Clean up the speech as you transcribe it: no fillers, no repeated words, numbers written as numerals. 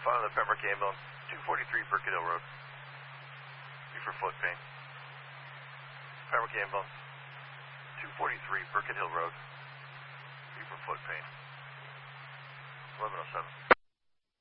Follow the Pembroke ambulance, 243 Burkett Hill Road. You for foot pain. Pembroke ambulance, 243 Burkett Hill Road. You for foot pain. 1107.